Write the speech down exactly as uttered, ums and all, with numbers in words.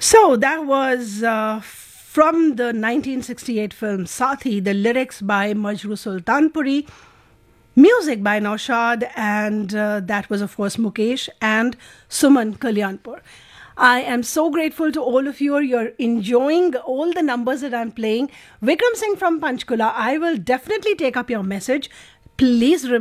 So that was uh, from the nineteen sixty-eight film Sathi, the lyrics by Majroo Sultanpuri, music by Naushad, and uh, that was, of course, Mukesh and Suman Kalyanpur. I am so grateful to all of you. You're enjoying all the numbers that I'm playing. Vikram Singh from Panchkula, I will definitely take up your message. Please remember.